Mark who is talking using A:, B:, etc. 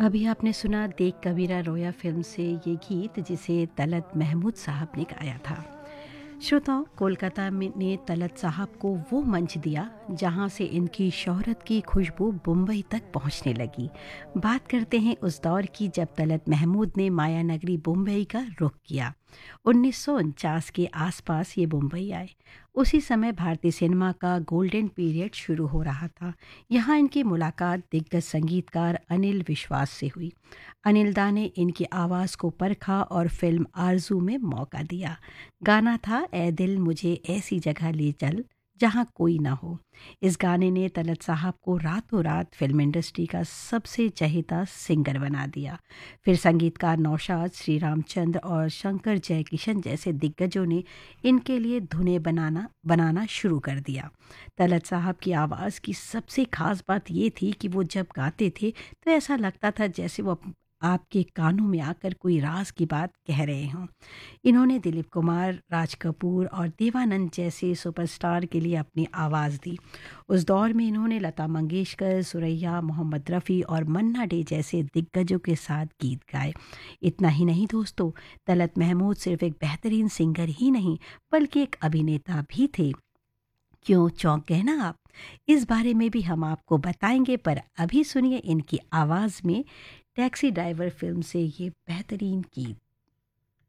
A: अभी आपने सुना देख कबीरा रोया फ़िल्म से ये गीत जिसे तलत महमूद साहब ने गाया था। श्रोताओं, कोलकाता में ने तलत साहब को वो मंच दिया जहां से इनकी शोहरत की खुशबू मुंबई तक पहुंचने लगी। बात करते हैं उस दौर की जब तलत महमूद ने माया नगरी मुंबई का रुख किया। 1949 के आसपास ये मुंबई आए। उसी समय भारतीय सिनेमा का गोल्डन पीरियड शुरू हो रहा था। यहाँ इनकी मुलाकात दिग्गज संगीतकार अनिल विश्वास से हुई। अनिल दा ने इनकी आवाज़ को परखा और फिल्म आरजू में मौका दिया। गाना था ए दिल मुझे ऐसी जगह ले चल जहाँ कोई ना हो। इस गाने ने तलत साहब को रातों रात फिल्म इंडस्ट्री का सबसे चहेता सिंगर बना दिया। फिर संगीतकार नौशाद, श्री रामचंद्र और शंकर जयकिशन जैसे दिग्गजों ने इनके लिए धुनें बनाना शुरू कर दिया। तलत साहब की आवाज़ की सबसे खास बात ये थी कि वो जब गाते थे तो ऐसा लगता था जैसे वो आपके कानों में आकर कोई राज की बात कह रहे हों। इन्होंने दिलीप कुमार, राज कपूर और देवानंद जैसे सुपरस्टार के लिए अपनी आवाज़ दी। उस दौर में इन्होंने लता मंगेशकर, सुरैया, मोहम्मद रफ़ी और मन्ना डे जैसे दिग्गजों के साथ गीत गाए। इतना ही नहीं दोस्तों, तलत महमूद सिर्फ एक बेहतरीन सिंगर ही नहीं बल्कि एक अभिनेता भी थे। क्यों चौंक गए ना आप? इस बारे में भी हम आपको बताएंगे, पर अभी सुनिए इनकी आवाज़ में टैक्सी ड्राइवर फिल्म से ये बेहतरीन गीत।